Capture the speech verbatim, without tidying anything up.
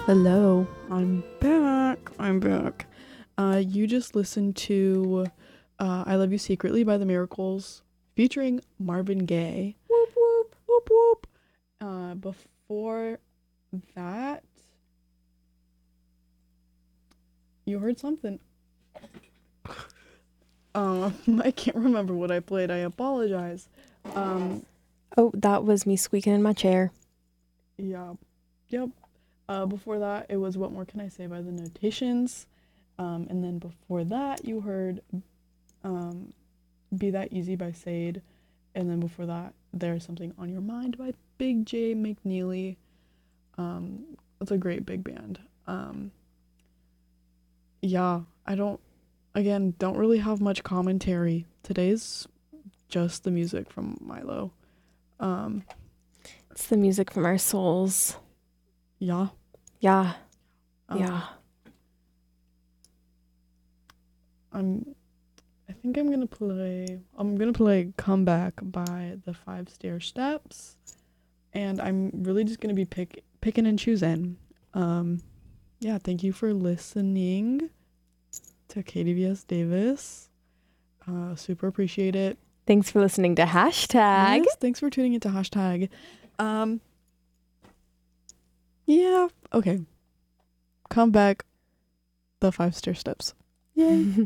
Hello, I'm back. I'm back. Uh, you just listened to uh, I Love You Secretly by The Miracles featuring Marvin Gaye. Whoop, whoop, whoop, whoop. Uh, before that, you heard something. Um, I can't remember what I played. I apologize. Um, Oh, that was me squeaking in my chair. yeah, yep. Uh, before that, it was What More Can I Say by The Notations. Um, and then before that, you heard um, Be That Easy by Sade. And then before that, There's Something on Your Mind by Big J McNeely. Um, it's a great big band. Um, yeah, I don't, again, don't really have much commentary. Today's just the music from Milo. Um, It's the music from our souls. yeah. Yeah. Um, Yeah. I'm I think I'm gonna play I'm gonna play Comeback by the Five Stair Steps. And I'm really just gonna be pick picking and choosing. Um yeah, thank you for listening to K D V S Davis. Uh super appreciate it. Thanks for listening to Hashtag. Yes, thanks for tuning into Hashtag. Um yeah, okay. Comeback, the Five Stair Steps. Yay.